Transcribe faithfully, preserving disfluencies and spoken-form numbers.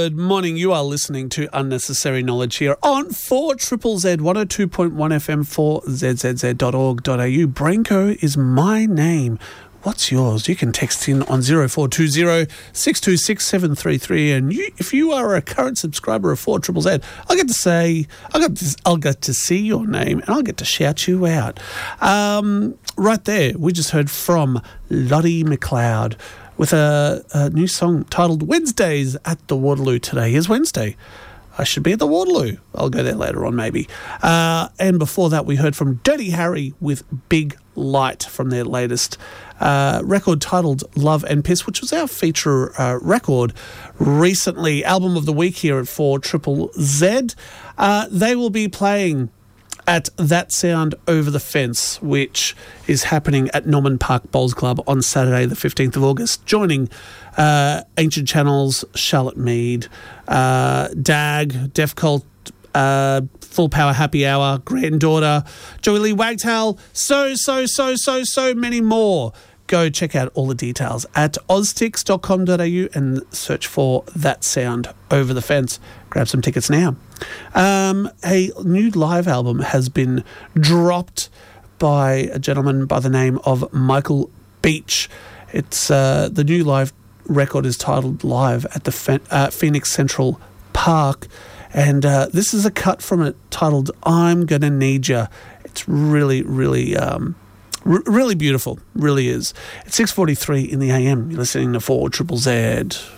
Good morning. You are listening to Unnecessary Knowledge here on four Z Z, one oh two point one F M, four Z Z Z dot org dot a u. Brainco is my name. What's yours? You can text in on zero four two zero, six two six, seven three three. And you, if you are a current subscriber of four Z Z Z, I'll get to say, I'll get to, I'll get to see your name and I'll get to shout you out. Um, right there, we just heard from Lottie McLeod with a, a new song titled Wednesdays at the Waterloo. Today is Wednesday. I should be at the Waterloo. I'll go there later on maybe. Uh, and before that, we heard from Dirty Harry with Big Light from their latest uh, record titled Love and Piss, which was our feature uh, record recently. Album of the week here at four Z Z Z. Uh, they will be playing at That Sound Over the Fence, which is happening at Norman Park Bowls Club on Saturday the fifteenth of August, joining uh, Ancient Channels, Charlotte Mead, uh, Dag, Def Cult, uh, Full Power Happy Hour, Granddaughter, Joey Lee Wagtail, so, so, so, so, so many more. Go check out all the details at oztix dot com dot a u and search for That Sound Over the Fence. Grab some tickets now. Um, a new live album has been dropped by a gentleman by the name of Michael Beach. It's uh, the new live record is titled Live at the Fe- uh, Phoenix Central Park, and uh, this is a cut from it titled I'm Gonna Need Ya. It's really, really... Um, R- really beautiful, really is. It's six forty-three in the A M. You're listening to four Z Z Z.